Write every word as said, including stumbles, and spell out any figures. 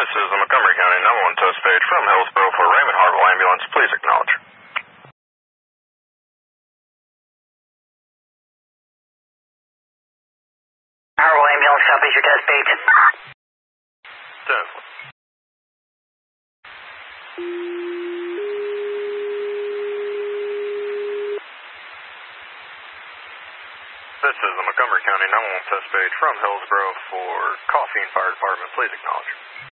This is the Montgomery County nine one one test page from Hillsborough for Raymond Harville Ambulance. Please acknowledge. Harville Ambulance copies your test page. Definitely. This is the Montgomery County nine one one test page from Hillsborough for Coffee and Fire Department. Please acknowledge.